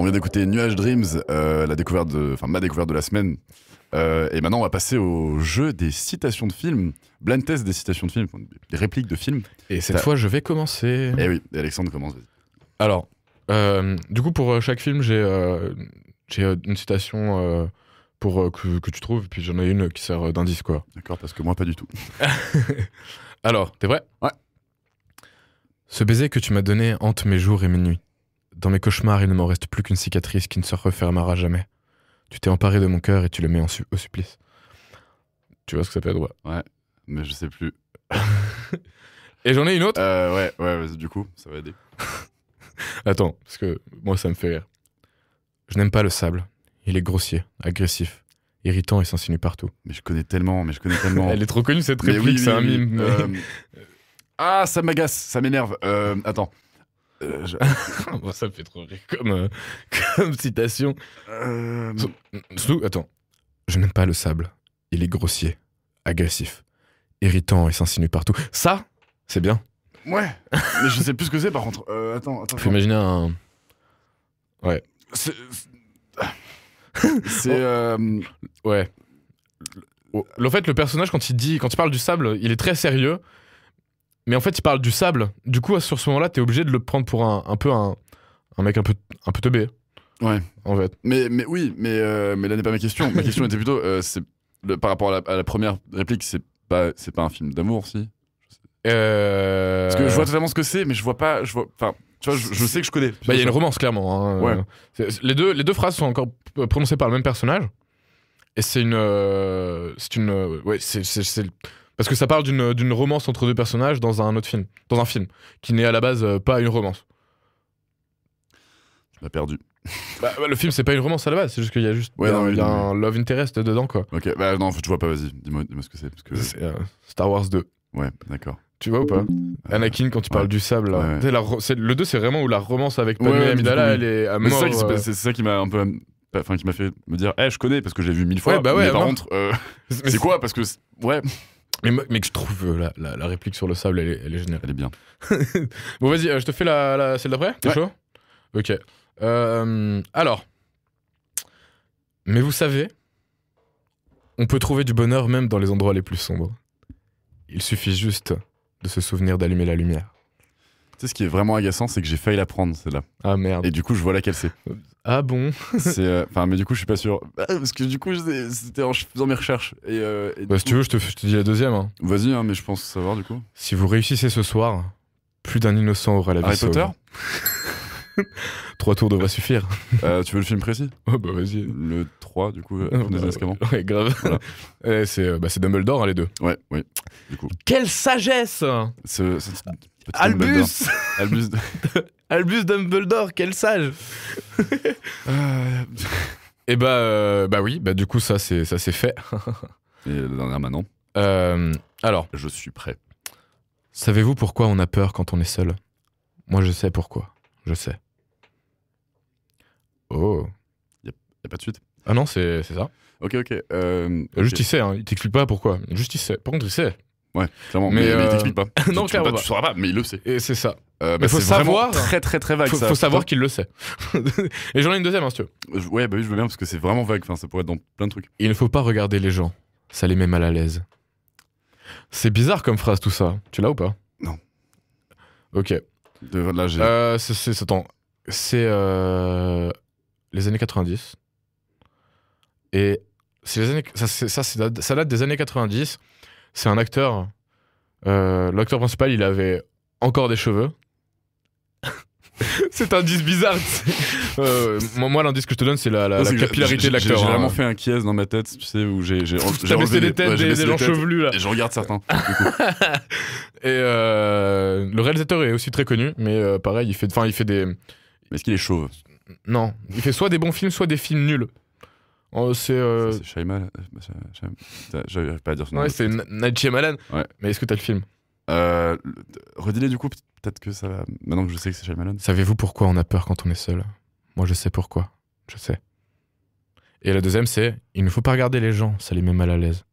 On vient d'écouter Nuage Dreams, ma découverte de la semaine. Et maintenant, on va passer au jeu des citations de films. Blind test des citations de films, des répliques de films. Et cette fois, je vais commencer. Eh oui, Alexandre commence. Vas-y. Alors, du coup, pour chaque film, j'ai une citation pour que tu trouves, puis j'en ai une qui sert d'indice, quoi. D'accord, parce que moi, pas du tout. Alors, t'es prêt? Ouais. Ce baiser que tu m'as donné hante mes jours et mes nuits. Dans mes cauchemars, il ne m'en reste plus qu'une cicatrice qui ne se refermera jamais. Tu t'es emparé de mon cœur et tu le mets au supplice. Tu vois ce que ça peut être, ouais. Ouais, mais je sais plus. Et j'en ai une autre. Ouais, vas-y, du coup, ça va aider. Attends, parce que moi, ça me fait rire. Je n'aime pas le sable. Il est grossier, agressif, irritant et s'insinue partout. Mais je connais tellement. Elle est trop connue, cette Mais réplique, oui, c'est un oui. mime. Ah, ça m'agace, ça m'énerve. Attends. Bon, ça me fait trop rire comme citation. Surtout, attends. Je n'aime pas le sable. Il est grossier, agressif, irritant et s'insinue partout. Ça, c'est bien. Ouais, mais je sais plus ce que c'est par contre. Attends. Faut imaginer un... Ouais. C'est. Ouais. En fait, le personnage, quand il parle du sable, il est très sérieux. Mais en fait, il parle du sable. Du coup, sur ce moment-là, t'es obligé de le prendre pour un mec un peu teubé. Ouais. En fait. Mais là n'est pas ma question. Ma question était plutôt par rapport à la première réplique, c'est pas un film d'amour, si. Parce que je vois totalement ce que c'est, mais je vois pas. Enfin, tu vois, je sais que je connais. Bah, il y a une romance, clairement. Hein. Ouais. Les deux phrases sont encore prononcées par le même personnage. Et c'est une. Ouais, c'est parce que ça parle d'une romance entre deux personnages dans un autre film. Dans un film. Qui n'est à la base pas une romance. Tu m'as perdu. Bah, le film, c'est pas une romance à la base. C'est juste qu'il y a juste. Ouais, il y a un love interest dedans, quoi. Ok, bah non, tu vois pas, vas-y. Dis-moi ce que c'est. Parce que... C'est Star Wars 2. Ouais, d'accord. Tu vois ou pas Anakin, quand tu parles du sable, là. Ouais. Le 2, c'est vraiment où la romance avec Padmé Amidala, elle est à mort. C'est ça qui m'a un peu. Enfin, qui m'a fait me dire, je connais parce que j'ai vu 1000 fois. Ouais, bah ouais, mais par non. contre, c'est quoi? Parce que. Ouais. Mais que je trouve la réplique sur le sable, elle est géniale. Elle est bien. Bon, vas-y, je te fais celle d'après. T'es chaud? Ok. Alors. Mais vous savez, on peut trouver du bonheur même dans les endroits les plus sombres. Il suffit juste de se souvenir d'allumer la lumière. Tu sais, ce qui est vraiment agaçant, c'est que j'ai failli la prendre, celle-là. Ah merde. Et du coup, je vois laquelle c'est. Ah bon? Enfin, mais du coup, je suis pas sûr. Parce que du coup, c'était en faisant mes recherches. Bah, si tu veux, je te dis la deuxième. Hein. Vas-y, mais je pense savoir du coup. Si vous réussissez ce soir, plus d'un innocent aura la vie Harry sauve. Potter 3 tours devrait suffire. Tu veux le film précis? Oh bah vas-y. Le 3, du coup, des Azkaban. Ouais, grave. Voilà. C'est Dumbledore, hein, les deux. Ouais, du coup. Quelle sagesse! Albus Albus Dumbledore, quel sage! Et bah oui, du coup ça c'est fait. Et la dernière maintenant. Alors, je suis prêt. Savez-vous pourquoi on a peur quand on est seul? Moi je sais pourquoi. Je sais. Oh. Y a pas de suite? Ah non, c'est ça. Ok. Juste il sait, hein. Il t'explique pas pourquoi. Juste il sait. Par contre il sait. Ouais, clairement. Mais il t'explique pas. Non, clairement pas. Tu sauras pas, mais il le sait. Et c'est ça. Mais faut savoir. Très vague. Faut savoir qu'il le sait. Et j'en ai une deuxième, hein, si tu veux. Ouais, bah oui, je veux bien parce que c'est vraiment vague. Enfin, ça pourrait être dans plein de trucs. Il ne faut pas regarder les gens. Ça les met mal à l'aise. C'est bizarre comme phrase tout ça. Tu l'as ou pas? Non. Ok. Là, j'ai. Attends. C'est les années 90. Et c'est les années. Ça date des années 90. C'est un acteur. L'acteur principal, il avait encore des cheveux. C'est un indice bizarre. Moi, l'indice que je te donne, c'est la capillarité de l'acteur. J'ai vraiment fait un quiz dans ma tête, tu sais, où j'ai baissé les têtes des gens chevelus, là. Et je regarde certains. Et le réalisateur est aussi très connu, mais pareil, il fait des. Mais est-ce qu'il est chauve? Non, il fait soit des bons films, soit des films nuls. C'est Shyamalan. J'arrive pas à dire son nom. Ouais, c'est Night Shyamalan. Ouais. Mais est-ce que t'as le film? Redis-les du coup, peut-être que ça va. Maintenant que je sais que c'est Shyamalan. Savez-vous pourquoi on a peur quand on est seul? Moi, je sais pourquoi. Je sais. Et la deuxième, c'est il ne faut pas regarder les gens, ça les met mal à l'aise.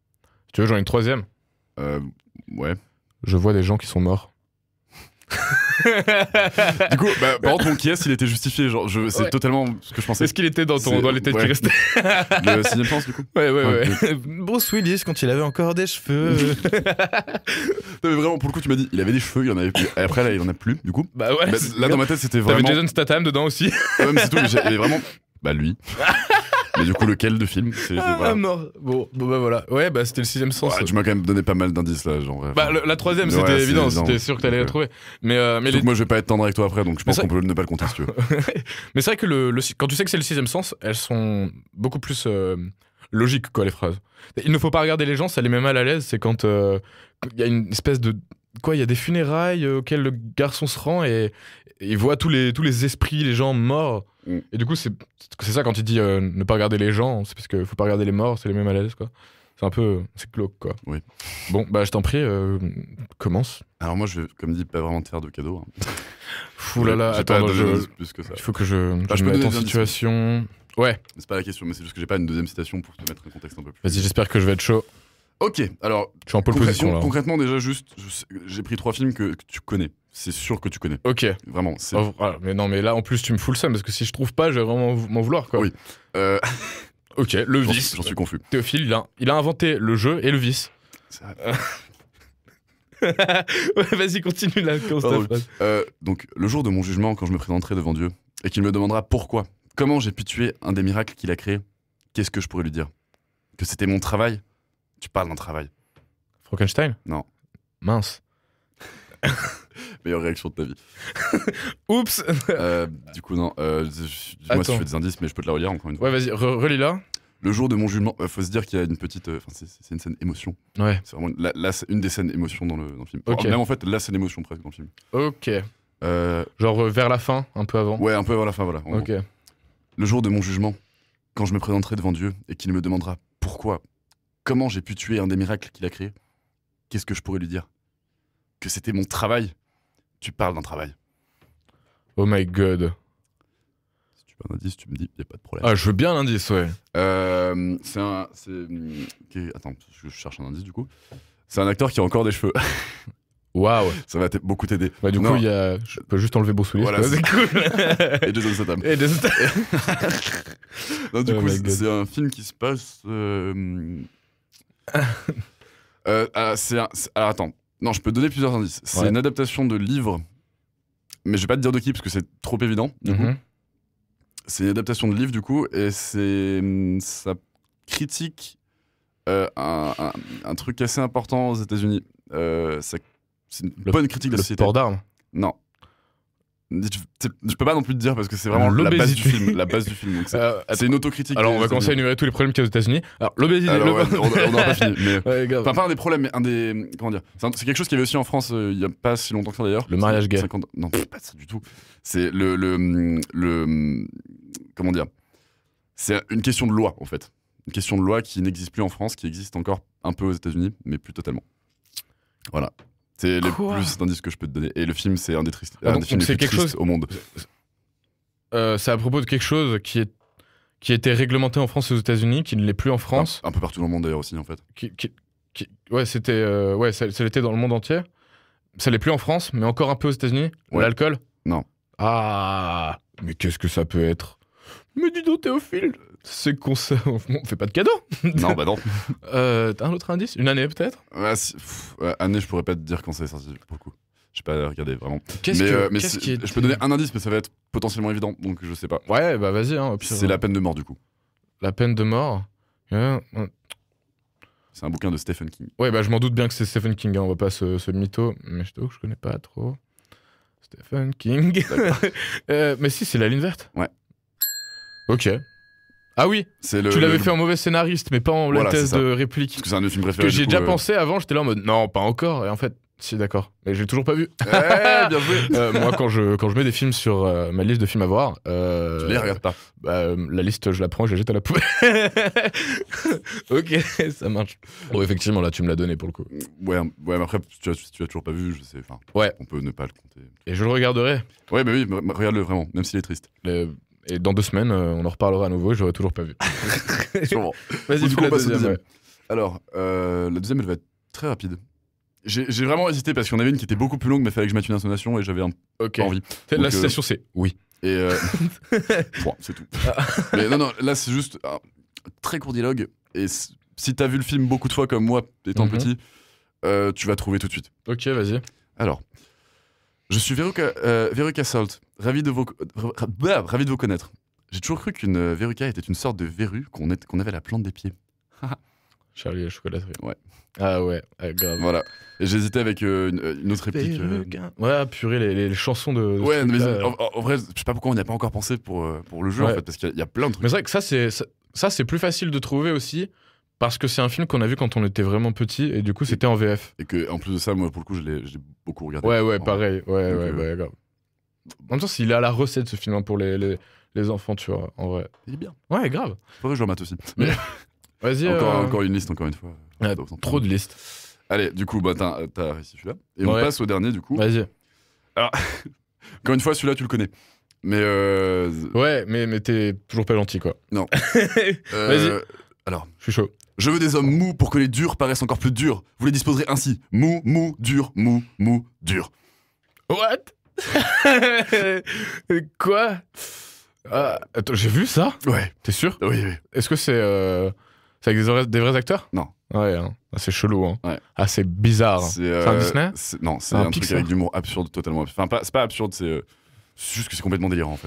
Tu veux, j'en ai une troisième? Ouais. Je vois des gens qui sont morts. Du coup, par contre, mon qui-est, il était justifié. Genre, c'est totalement ce que je pensais. Est-ce qu'il était dans les têtes qui restaient? Le 6ème sens, du coup. Ouais. Bruce Willis, quand il avait encore des cheveux. Non, mais vraiment, pour le coup, tu m'as dit, il avait des cheveux, il en avait plus. Et après, là, il en a plus, du coup. Bah ouais. Là, dans ma tête, c'était vraiment. T'avais Jason Statham dedans aussi. Ouais, mais c'est tout, mais j'avais vraiment. Lui. Mais du coup, lequel de film voilà. Mort. Bon, bah voilà. Ouais, bah c'était le 6ème sens. Ouais, tu m'as quand même donné pas mal d'indices là, genre. Bah la 3ème, c'était évident, c'était sûr que t'allais la trouver. Mais moi, je vais pas être tendre avec toi après, donc je pense qu'on peut ne pas le compter si tu veux. Mais c'est vrai que quand tu sais que c'est le 6ème sens, elles sont beaucoup plus logiques, quoi, les phrases. Il ne faut pas regarder les gens, ça les met mal à l'aise. C'est quand il y a une espèce de. Quoi, il y a des funérailles auxquelles le garçon se rend et il voit tous les esprits, les gens morts. Et du coup, c'est ça quand il dit ne pas regarder les gens, c'est parce qu'il faut pas regarder les morts, c'est les mêmes à l'aise, quoi. C'est un peu. C'est glauque, quoi. Oui. Bon, bah je t'en prie, commence. Alors, moi, je vais, comme dit, pas vraiment te faire de cadeau. Hein. Ouh là là, attends, plus que ça. Il faut que je me mette en situation. Ouais. C'est pas la question, mais c'est juste que j'ai pas une deuxième citation pour te mettre un contexte un peu plus. Vas-y, j'espère que je vais être chaud. Ok, alors. Je suis en pole position là. Concrètement, déjà, j'ai pris 3 films que tu connais. C'est sûr que tu connais. Ok. Vraiment. Mais non, mais là, en plus, tu me fous le seum parce que si je trouve pas, je vais vraiment m'en vouloir, quoi. Oui. Ok, le vice. J'en suis confus. Théophile, il a inventé le jeu et le vice. Ouais, vas-y, continue là. Donc, le jour de mon jugement, quand je me présenterai devant Dieu et qu'il me demandera pourquoi, comment j'ai pu tuer un des miracles qu'il a créé, qu'est-ce que je pourrais lui dire? Que c'était mon travail? Tu parles d'un travail. Frankenstein? Non. Mince. Meilleure réaction de ta vie. Oups. Du coup, non. Moi, si je fais des indices, mais je peux te la relire encore une fois. Ouais, vas-y, relis-la. Le jour de mon jugement, faut se dire qu'il y a une petite. C'est une scène émotion. Ouais. C'est vraiment une des scènes émotion dans le film. Okay. Même en fait, la scène émotion presque dans le film. Ok. Genre vers la fin, un peu avant. Ouais, un peu avant la fin, voilà. Ok. Le jour de mon jugement, quand je me présenterai devant Dieu et qu'il me demandera pourquoi, comment j'ai pu tuer un des miracles qu'il a créé, qu'est-ce que je pourrais lui dire? Que c'était mon travail? Tu parles d'un travail. Oh my god. Si tu veux un indice, tu me dis, y a pas de problème. Ah, je veux bien l'indice, ouais. Attends, je cherche un indice du coup. C'est un acteur qui a encore des cheveux. Waouh. Ça va beaucoup t'aider. Bah, du coup, je peux juste enlever Bruce Willis. Voilà, c'est cool. Et Jason Statham. Non, du coup, c'est un film qui se passe. Alors attends. Non, je peux te donner plusieurs indices. C'est une adaptation de livre, mais je vais pas te dire de qui parce que c'est trop évident. C'est une adaptation de livre du coup, et ça critique un truc assez important aux États-Unis. C'est une bonne critique de la société. Le port d'armes. Non. Je peux pas non plus te dire parce que c'est vraiment la base du film. La base du film. Donc c'est une autocritique. Alors on va commencer à énumérer tous les problèmes qu'il y a aux États-Unis. Alors l'obésité. On n'aura pas fini. Mais ouais, pas un des problèmes, mais un des. Comment dire? C'est quelque chose qu'il y avait aussi en France il y a pas si longtemps que ça d'ailleurs. Le mariage gay. Non, pas ça du tout. C'est comment dire? C'est une question de loi en fait. Une question de loi qui n'existe plus en France, qui existe encore un peu aux États-Unis, mais plus totalement. Voilà. C'est les plus d'indices que je peux te donner. Et le film, c'est un des films les plus tristes au monde. C'est à propos de quelque chose qui a été réglementé en France et aux États-Unis, qui ne l'est plus en France. Un peu partout dans le monde d'ailleurs aussi, en fait. Ouais, c'était. Ça l'était dans le monde entier. Ça l'est plus en France, mais encore un peu aux États-Unis. Ouais. L'alcool? Non. Ah, mais qu'est-ce que ça peut être? Mais dis donc, Théophile, c'est qu'on on fait pas de cadeaux. Non, bah non. T'as un autre indice? Une année peut-être? Année, je pourrais pas te dire quand c'est sorti pour le coup. J'ai pas regardé vraiment. Je peux donner un indice, mais ça va être potentiellement évident, donc je sais pas. Ouais, bah vas-y. Hein, c'est La peine de mort du coup. La peine de mort. C'est un bouquin de Stephen King. Ouais, bah je m'en doute bien que c'est Stephen King. Hein, on va pas se mytho, mais je t'avoue que je connais pas trop Stephen King. Mais si, c'est La ligne verte. Ouais. Ok. Ah oui, tu l'avais fait en mauvais scénariste, mais pas en la thèse de réplique. Parce que c'est un de mes films préférés. Que j'ai déjà pensé avant, j'étais là en mode non, pas encore. Et en fait, si, d'accord. Mais j'ai toujours pas vu. Bien joué. Moi, quand je mets des films sur ma liste de films à voir, tu les regardes pas. La liste, je la prends, je la jette à la poubelle. Ok, ça marche. Bon, effectivement, là, tu me l'as donné pour le coup. Ouais, mais après, tu as toujours pas vu, je sais. Enfin, ouais. On peut ne pas le compter. Et je le regarderai. Ouais, bah oui, regarde-le vraiment, même s'il est triste. Et dans 2 semaines, on en reparlera à nouveau et j'aurais toujours pas vu. Sûrement. Vas-y, fais la deuxième. Ouais. Alors, la deuxième, elle va être très rapide. J'ai vraiment hésité parce qu'il y en avait une qui était beaucoup plus longue, mais il fallait que je mette une intonation et j'avais Ok. pas envie. La Donc, citation, c'est oui. Et bon, c'est tout. Mais non, là c'est juste un très court dialogue. Et si t'as vu le film beaucoup de fois comme moi, étant petit, tu vas trouver tout de suite. Ok, vas-y. Alors, je suis Veruca Salt, ravi de vous connaître. J'ai toujours cru qu'une Veruca était une sorte de verrue qu'on avait à la plante des pieds. Charlie et la chocolaterie. Ouais. Ah ouais, grave. Voilà. Et j'hésitais avec une autre réplique. Ouais, purée, les chansons de Ouais, mais en vrai, je sais pas pourquoi on n'y a pas encore pensé pour le jeu, en fait, parce qu'il y a plein de trucs. Mais c'est vrai que ça c'est plus facile de trouver aussi, parce que c'est un film qu'on a vu quand on était vraiment petit, et du coup, c'était en VF. Et que, en plus de ça, moi, pour le coup, je l'ai beaucoup regardé. Ouais, pareil. Ouais, Donc, grave. En même temps, s'il est à la recette, ce film, hein, pour les enfants, tu vois, en vrai. Il est bien. Ouais, grave. Faudrait que je le remette aussi. Mais Vas-y. encore une liste, encore une fois. Trop de listes. Allez, du coup, bah, t'as réussi celui-là. Et on passe au dernier, du coup. Vas-y. Alors, encore une fois, celui-là, tu le connais. Mais Ouais, mais t'es toujours pas gentil, quoi. Non. Vas-y. Alors, je suis chaud. Je veux des hommes mous pour que les durs paraissent encore plus durs. Vous les disposerez ainsi. Mou, dur, dur. What? Quoi? Attends, j'ai vu ça? Ouais. T'es sûr? Oui. Est-ce que c'est avec des vrais acteurs? Non. Ouais, hein. C'est chelou, hein. Ouais. Ah, c'est bizarre. C'est un Disney? Non, c'est un truc avec d'humour absurde, totalement absurde. Enfin, c'est pas absurde, c'est juste que c'est complètement délirant, en fait.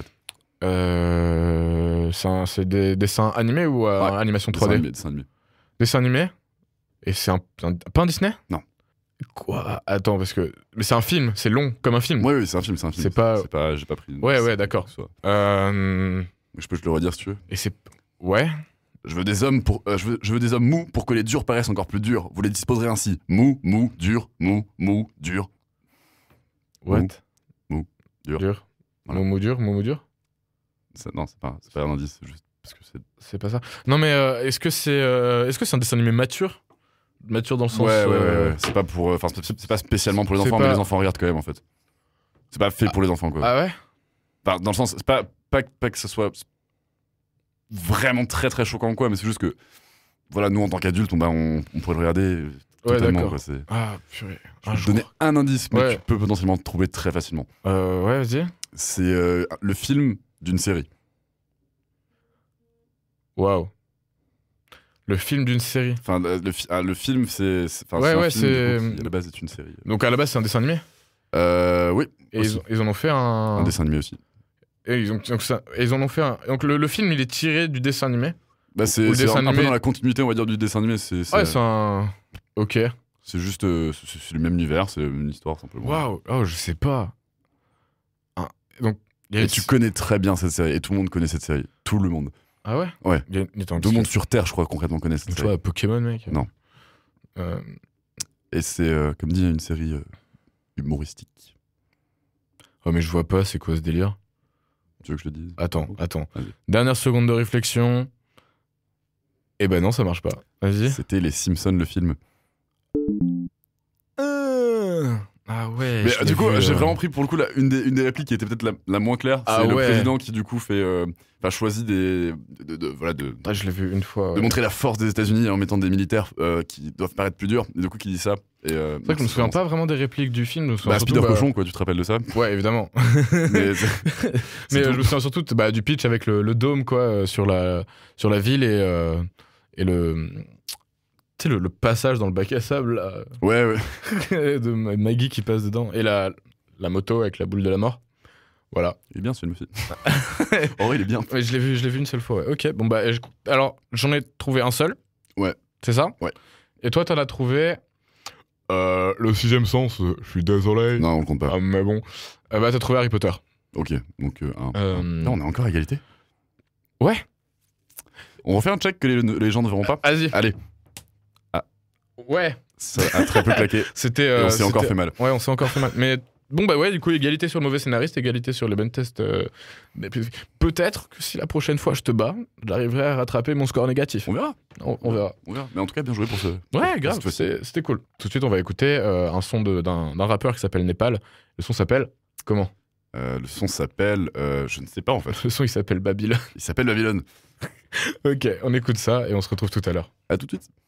C'est des dessins animés ou animation 3D? Dessin animé. Dessin animé? Et c'est pas un Disney? Non. Quoi? Attends, parce que... Mais c'est un film, c'est long, comme un film. Oui, c'est un film. C'est pas... J'ai pas pris... Ouais, d'accord. Je peux te le redire si tu veux. Et c'est... Ouais. Je veux des hommes mous pour que les durs paraissent encore plus durs. Vous les disposerez ainsi. Mou, dur, dur. What? Mou, dur. Voilà. Mou, dur? Non, c'est pas un indice, c'est juste parce que c'est... C'est pas ça. Non, mais est-ce que c'est un dessin animé mature? Mature dans le sens... Ouais. C'est pas pour... Enfin, c'est pas spécialement pour les enfants, mais les enfants regardent quand même, en fait. C'est pas fait pour les enfants, quoi. Ah ouais? Enfin, dans le sens... C'est pas que ce soit vraiment très très choquant, quoi, mais c'est juste que... Voilà, nous, en tant qu'adultes, on pourrait le regarder totalement, quoi. Ah, purée. Je vais te donner un indice, mais tu peux potentiellement te trouver très facilement. Ouais, vas-y. C'est le film d'une série. Waouh. Le film d'une série. Enfin, le film, c'est à la base, c'est une série. Donc à la base, c'est un dessin animé? Oui. Et ils en ont fait un dessin animé aussi. Et ils en ont fait un. Donc le film, il est tiré du dessin animé? Bah, c'est un peu dans la continuité, on va dire, du dessin animé. Ouais, c'est un. Ok. C'est juste. C'est le même univers, c'est une histoire, simplement. Waouh. Oh, je sais pas. Donc. Et tu connais très bien cette série, et tout le monde connaît cette série. Tout le monde. Ah ouais? Ouais. Tout le monde sur Terre, je crois, concrètement connaît cette série. Tu vois, Pokémon, mec? Non. Et c'est, comme dit, une série humoristique. Oh, mais je vois pas, c'est quoi ce délire? Tu veux que je te dise? Attends. Dernière seconde de réflexion. Eh ben non, ça marche pas. Vas-y. C'était Les Simpsons, le film. Ah ouais. Mais du coup, j'ai vraiment pris pour le coup une des répliques qui était peut-être la moins claire. C'est le président qui du coup choisit je l'ai vu une fois. De montrer la force des États-Unis en mettant des militaires qui doivent paraître plus durs. Et du coup, qui dit ça. C'est vrai que je me souviens pas vraiment des répliques du film. Spider Cochon, quoi. Tu te rappelles de ça? Ouais, évidemment. mais je me souviens surtout du pitch avec le dôme, quoi, sur la ville et le. Tu sais, le passage dans le bac à sable, là. Ouais. de Maggie qui passe dedans. Et la moto avec la boule de la mort. Voilà. Il est bien, ce film aussi. En vrai, il est bien. Ouais, je l'ai vu une seule fois, ouais. Ok, bon, bah, alors, j'en ai trouvé un seul. Ouais. C'est ça? Ouais. Et toi, t'en as trouvé... le sixième sens, je suis désolé. Non, on le compte pas. Ah, mais bon. Bah, t'as trouvé Harry Potter. Ok, donc là, on est encore à égalité. Ouais. On refait un check que les gens ne verront pas. Vas-y. Allez. Ouais. Ça a très peu claqué. On s'est encore fait mal. Ouais, on s'est encore fait mal. Mais bon, bah ouais, du coup, égalité sur le mauvais scénariste, égalité sur les bonnes tests. Peut-être que si la prochaine fois je te bats, j'arriverai à rattraper mon score négatif. On verra. On verra. Mais en tout cas, bien joué pour ce. Ouais, grave, c'était cool. Tout de suite, on va écouter un son d'un rappeur qui s'appelle Népal. Le son s'appelle comment? Le son s'appelle. Je ne sais pas en fait. Le son, il s'appelle Babylone. Il s'appelle Babylone. Ok, on écoute ça et on se retrouve tout à l'heure. À tout de suite.